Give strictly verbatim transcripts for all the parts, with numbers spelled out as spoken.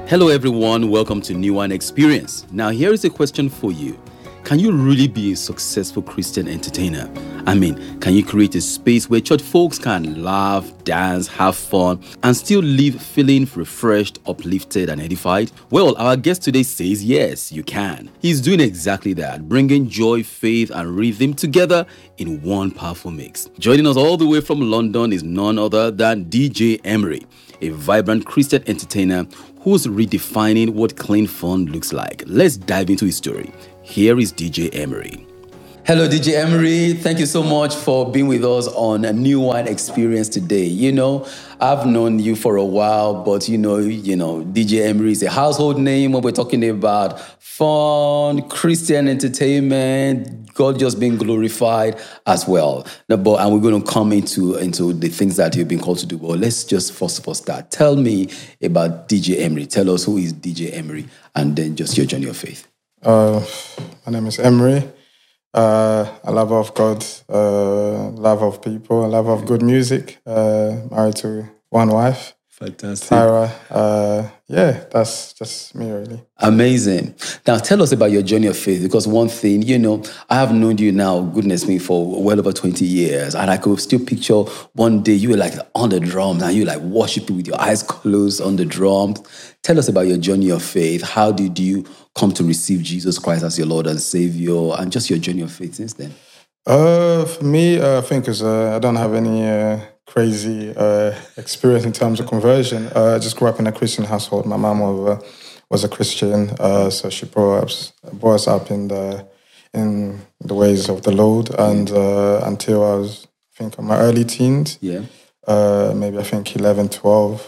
Hello everyone, welcome to New Wine Experience. Now here is a question for you. Can you really be a successful Christian entertainer? I mean, can you create a space where church folks can laugh, dance, have fun, and still leave feeling refreshed, uplifted, and edified? Well, our guest today says yes, you can. He's doing exactly that, bringing joy, faith, and rhythm together in one powerful mix. Joining us all the way from London is none other than D J Emery, a vibrant Christian entertainer who's redefining what clean fun looks like. Let's dive into his story. Here is D J Emery. Hello, D J Emery. Thank you so much for being with us on a New Wine Experience today. You know, I've known you for a while, but you know, you know, D J Emery is a household name when we're talking about fun, Christian entertainment, God just being glorified as well. But and we're going to come into into the things that you've been called to do. But let's just first of all start. Tell me about D J Emery. Tell us who is D J Emery, and then just your journey of faith. Uh, my name is Emery. Uh, a lover of God, uh, love of people, a love of good music. Uh, married to one wife. Fantastic. Tyra. Uh, yeah, that's just me, really. Amazing. Now, tell us about your journey of faith, because one thing, you know, I have known you now, goodness me, for well over twenty years, and I could still picture one day you were like on the drums and you like worshiping with your eyes closed on the drums. Tell us about your journey of faith. How did you come to receive Jesus Christ as your Lord and Savior, and just your journey of faith since then? Uh, for me, uh, I think because uh, I don't have any uh, crazy uh, experience in terms of conversion. Uh, I just grew up in a Christian household. My mom was, uh, was a Christian, uh, so she brought us, brought us up in the in the ways of the Lord, and uh, until I was, I think, in my early teens. Yeah. Uh, maybe I think eleven, twelve.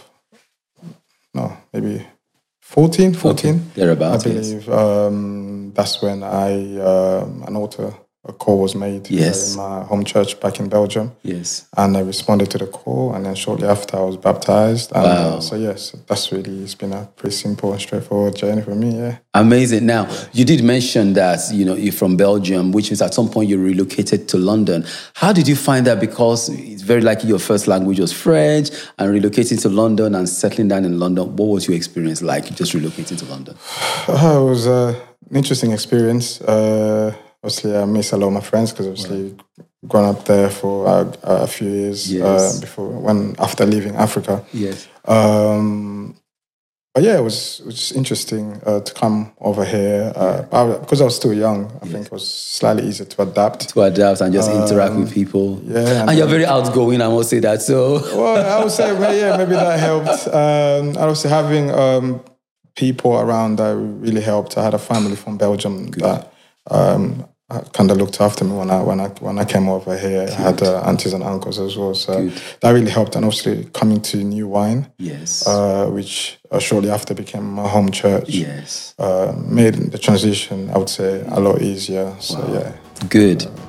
No, maybe fourteen, fourteen. Okay. Thereabouts, I believe. Yes. Um, that's when I um, an altar. A call was made yes. in my home church back in Belgium. Yes. And I responded to the call, and then shortly after I was baptized. And wow. uh, so yes, that's really, it's been a pretty simple and straightforward journey for me, yeah. Amazing. Now, you did mention that, you know, you're from Belgium, which means at some point you relocated to London. How did you find that? Because it's very likely your first language was French, and relocating to London and settling down in London, what was your experience like just relocating to London? Uh, it was uh, an interesting experience. Uh, Obviously, I miss a lot of my friends because obviously right. grown up there for a, a few years yes. uh, before when after leaving Africa. Yes. Um, but yeah, it was it was interesting uh, to come over here uh, I, because I was still young. I yes. think it was slightly easier to adapt. To adapt and just um, interact with people. Yeah, and, and you're very outgoing. I must say that. So well, I would say well, yeah, maybe that helped. Um, I was having um, people around that really helped. I had a family from Belgium Good. that. Um, kind of looked after me when I when I when I came over here. Good. I had uh, aunties and uncles as well, so Good. that really helped. And obviously coming to New Wine, yes, uh, which uh, shortly after became my home church, yes, uh, made the transition, I would say, a lot easier. So wow. yeah, good.